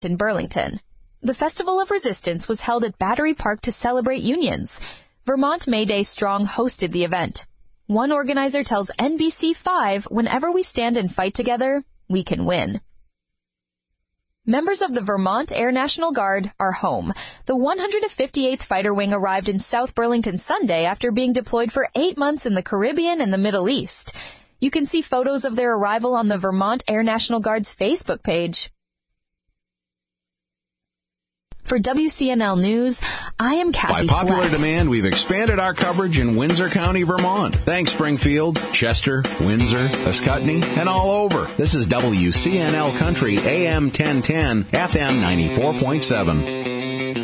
in Burlington. The Festival of Resistance was held at Battery Park to celebrate unions. Vermont May Day Strong hosted the event. One organizer tells NBC5, whenever we stand and fight together, we can win. Members of the Vermont Air National Guard are home. The 158th Fighter Wing arrived in South Burlington Sunday after being deployed for 8 months in the Caribbean and the Middle East. You can see photos of their arrival on the Vermont Air National Guard's Facebook page. For WCNL News, I am Kathy By popular Fleck. demand, we've expanded our coverage in Windsor County, Vermont. Thanks, Springfield, Chester, Windsor, Ascutney, and all over. This is WCNL Country, AM 1010, FM 94.7.